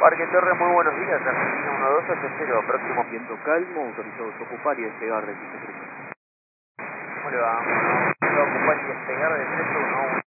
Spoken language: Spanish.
Parque Torre, muy buenos días, Argentina 1280, próximo. Viento calmo, autorizado a ocupar y despegar de piso 3. ¿Cómo le va? Bueno, ocupar y despegar de 311.